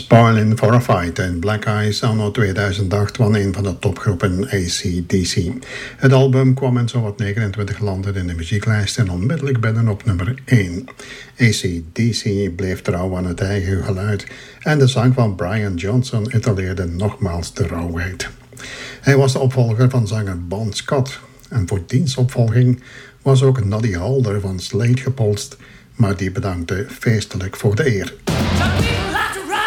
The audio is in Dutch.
Spoiling for a Fight en Black Eyes anno 2008 van een van de topgroepen AC/DC. Het album kwam in zowat 29 landen in de muzieklijst en onmiddellijk binnen op nummer 1. AC/DC bleef trouw aan het eigen geluid en de zang van Brian Johnson etaleerde nogmaals de rauwheid. Hij was de opvolger van zanger Bon Scott en voor diens opvolging was ook Noddy Holder van Slade gepolst, maar die bedankte feestelijk voor de eer.